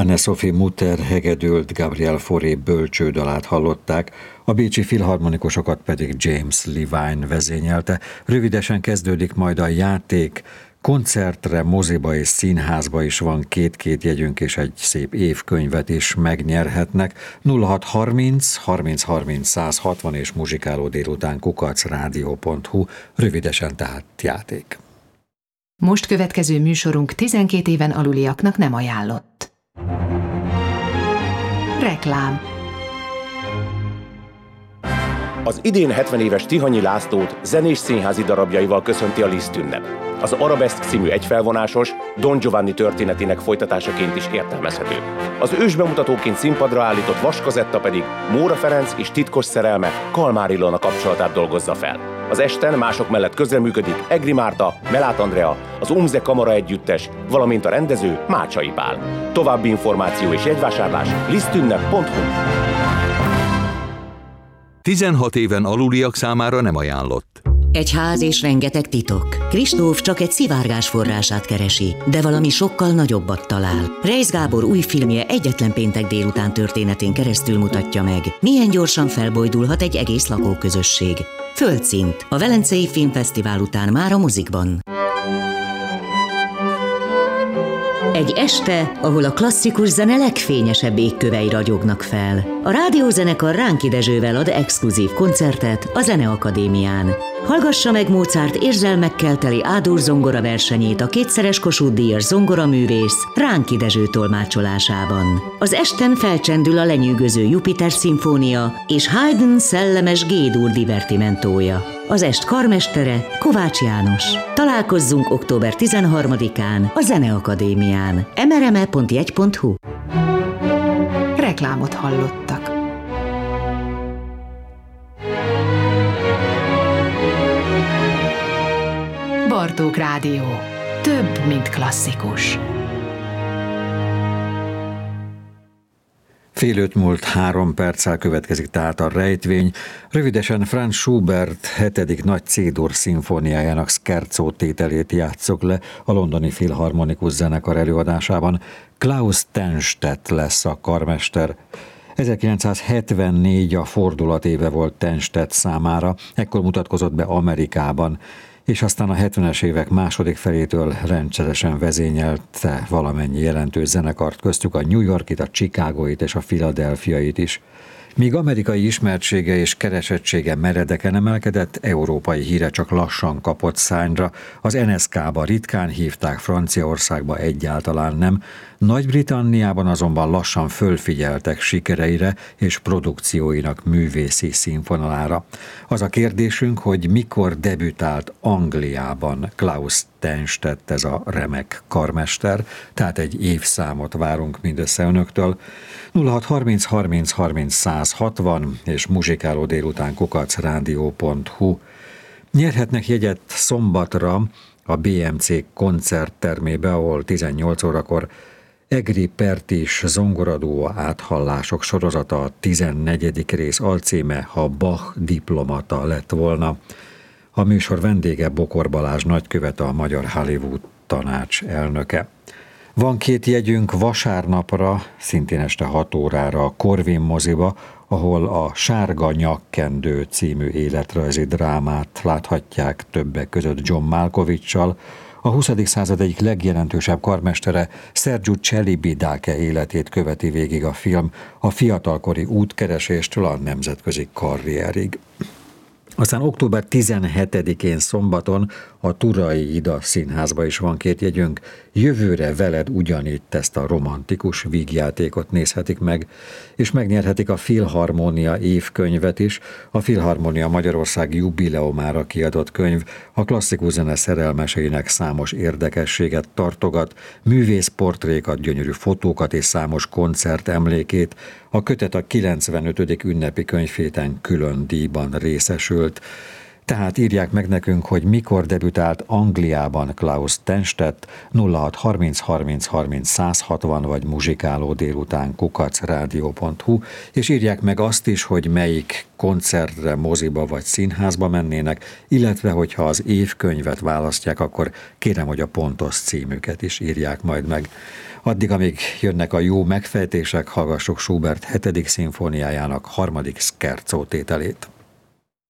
Anne-Sophie Mutter hegedült Gabriel Fauré bölcsődalát hallották, a bécsi filharmonikusokat pedig James Levine vezényelte. Rövidesen kezdődik majd a játék, koncertre, moziba és színházba is van két jegyünk, és egy szép évkönyvet is megnyerhetnek. 0630 30 30 160 és muzsikáló délután @radio.hu, rövidesen tehát játék. Most következő műsorunk 12 éven aluliaknak nem ajánlott. Reklám. Az idén 70 éves Tihanyi Lászlót zenés színházi darabjaival köszönti a Liszt ünnep. Az Arabeszk című egyfelvonásos, Don Giovanni történetének folytatásaként is értelmezhető. Az ősbemutatóként színpadra állított Vaskazetta pedig Móra Ferenc és titkos szerelme Kalmár Ilona kapcsolatát dolgozza fel. Az esten mások mellett közreműködik Egri Márta, Melát Andrea, az Umze Kamara Együttes, valamint a rendező Mácsai Pál. További információ és jegyvásárlás lisztünnep.hu. 16 éven aluliak számára nem ajánlott. Egy ház és rengeteg titok. Kristóf csak egy szivárgás forrását keresi, de valami sokkal nagyobbat talál. Reisz Gábor új filmje egyetlen péntek délután történetén keresztül mutatja meg, milyen gyorsan felbojdulhat egy egész lakóközösség. Földszint. A Velencei Filmfesztivál után már a mozikban. Egy este, ahol a klasszikus zene legfényesebb égkövei ragyognak fel. A rádiózenekar Ránki Dezsővel ad exkluzív koncertet a Zeneakadémián. Hallgassa meg Mozart érzelmekkel teli A-dur zongora versenyét a kétszeres Kossuth-díjas zongoraművész Ránki Dezső tolmácsolásában. Az esten felcsendül a lenyűgöző Jupiter szimfónia és Haydn szellemes G-dur divertimentója. Az est karmestere Kovács János. Találkozzunk október 13-án a Zeneakadémián. mrme.jegy.hu. Reklámot hallottak. Bartók Rádió. Több, mint klasszikus. Fél öt múlt 3 perccel következik tehát a rejtvény. Rövidesen Franz Schubert 7. nagy C-dur szimfóniájának Scherzo tételét játsszuk le a londoni filharmonikus zenekar előadásában. Klaus Tennstedt lesz a karmester. 1974 a fordulatéve volt Tennstedt számára, ekkor mutatkozott be Amerikában, és aztán a 70-es évek második felétől rendszeresen vezényelte valamennyi jelentős zenekart, köztük a New Yorkit, a Chicagóit és a Philadelphiait is. Míg amerikai ismertsége és keresettsége meredeken emelkedett, európai híre csak lassan kapott szárnyra. Az NSK-ba ritkán hívták, Franciaországba egyáltalán nem. Nagy-Britanniában azonban lassan fölfigyeltek sikereire és produkcióinak művészi színvonalára. Az a kérdésünk, hogy mikor debütált Angliában Klaus Tennstedt, ez a remek karmester, tehát egy évszámot várunk mindössze önöktől. 0630 30 30 160 és muzsikáló délután @radio.hu. Nyerhetnek jegyet szombatra a BMC koncerttermébe, ahol 18 órakor Egri Pertis zongoradó áthallások sorozata, a 14. rész alcíme Ha Bach diplomata lett volna. A műsor vendége Bokor Balázs nagykövet, a Magyar Hollywood Tanács elnöke. Van 2 jegyünk vasárnapra, szintén este 6 órára a Corvin moziba, ahol a Sárga nyakkendő című életrajzi drámát láthatják többek között John Malkovichsal. A 20. század egyik legjelentősebb karmestere, Sergiu Celibidache életét követi végig a film, a fiatalkori útkereséstől a nemzetközi karrierig. Aztán október 17-én szombaton a Turai Ida Színházba is van 2 jegyünk. Jövőre veled ugyanitt ezt a romantikus vígjátékot nézhetik meg, és megnyerhetik a Filharmónia évkönyvet is. A Filharmónia Magyarország jubileumára kiadott könyv a klasszikus zene szerelmeseinek számos érdekességet tartogat, művészportrékat, gyönyörű fotókat és számos koncert emlékét. A kötet a 95. ünnepi könyvhéten külön díjban részesült. Tehát írják meg nekünk, hogy mikor debütált Angliában Klaus Tennstedt, 06 30 30 30 160 vagy muzsikáló délután @radio.hu, és írják meg azt is, hogy melyik koncertre, moziba vagy színházba mennének, illetve hogyha az évkönyvet választják, akkor kérem, hogy a pontos címüket is írják majd meg. Addig, amíg jönnek a jó megfejtések, hallgassuk Schubert 7. szimfóniájának 3. scherzo tételét.